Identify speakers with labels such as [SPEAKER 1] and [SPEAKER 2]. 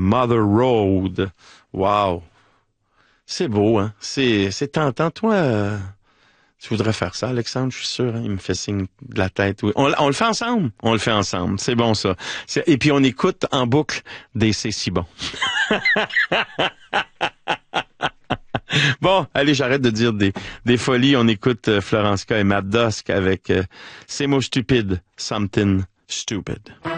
[SPEAKER 1] Mother Road. Wow. C'est beau, hein? C'est tentant. Toi, tu voudrais faire ça, Alexandre, je suis sûr. Hein? Il me fait signe de la tête. Oui. On le fait ensemble? On le fait ensemble. C'est bon, ça. Et puis, on écoute en boucle des C'est si bon. Bon, allez, j'arrête de dire des folies. On écoute Florence K. et Matt Dusk avec Ces mots stupides, Something Stupid.